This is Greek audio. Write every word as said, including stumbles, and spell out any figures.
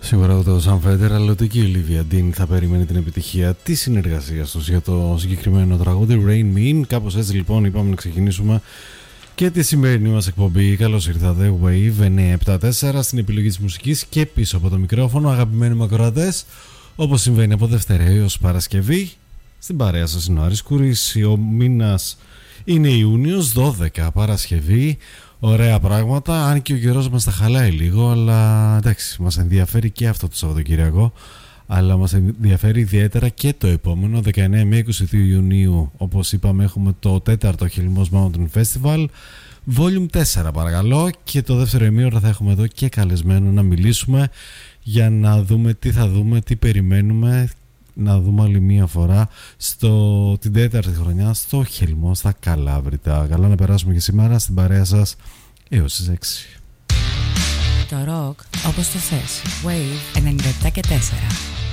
Σίγουρα το Sam Fender, αλλά ούτε και η Olivia Dean θα περίμενε την επιτυχία της συνεργασίας τους για το συγκεκριμένο τραγούδι Rain Me. Κάπως έτσι λοιπόν είπαμε να ξεκινήσουμε και τη σημερινή μας εκπομπή. Καλώς ήρθατε, Wave εννιακόσια εβδομήντα τέσσερα, στην επιλογή της μουσικής και πίσω από το μικρόφωνο, αγαπημένοι μου ακροατές, όπως συμβαίνει από Δευτέρα έως Παρασκευή. Στην παρέα σας είναι ο Άρης Κούρης, ο μήνας είναι Ιούνιος, δώδεκα Παρασκευή. Ωραία πράγματα, αν και ο καιρός μας τα χαλάει λίγο, αλλά εντάξει, μας ενδιαφέρει και αυτό το Σαββατοκύριακο, αλλά μας ενδιαφέρει ιδιαίτερα και το επόμενο, δεκαεννέα με είκοσι δύο Ιουνίου, όπως είπαμε έχουμε το τέταρτο Χελμός Mountain Festival, Volume τέσσερα παρακαλώ, και το δεύτερο ημίωρο θα έχουμε εδώ και καλεσμένο να μιλήσουμε για να δούμε τι θα δούμε, τι περιμένουμε, να δούμε άλλη μία φορά στο, την τέταρτη χρονιά στο Χελμό, στα Καλάβρητα. Καλά να περάσουμε και σήμερα στην παρέα σας έως τις έξι. Το ροκ όπως το θες. Wave ενενήντα επτά και τέσσερα.